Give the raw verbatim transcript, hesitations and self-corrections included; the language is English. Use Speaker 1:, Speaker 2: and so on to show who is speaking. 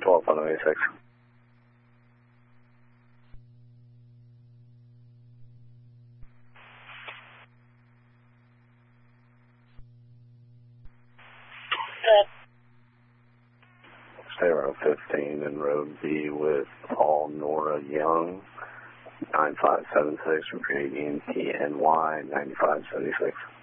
Speaker 1: twelve on eighty-six. Stay row fifteen and road B with Paul Nora Young, nine five seven six, repeating E N T N Y, ninety-five seventy-six.